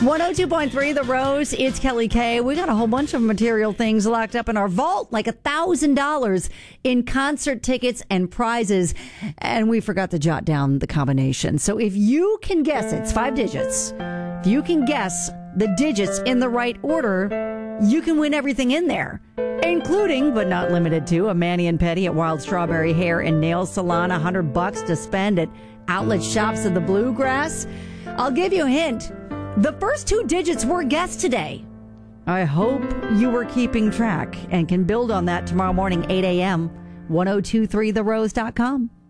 102.3 The Rose, it's Kelly K. We got a whole bunch of material things locked up in our vault, like $1,000 in concert tickets and prizes. And we forgot to jot down the combination. So if you can guess, it's 5 digits. If you can guess the digits in the right order, you can win everything in there, including, but not limited to, a mani and pedi at Wild Strawberry Hair and Nail Salon, $100 to spend at outlet shops of the Bluegrass. I'll give you a hint. The first 2 digits were guessed today. I hope you were keeping track and can build on that tomorrow morning, 8 a.m., 1023therose.com.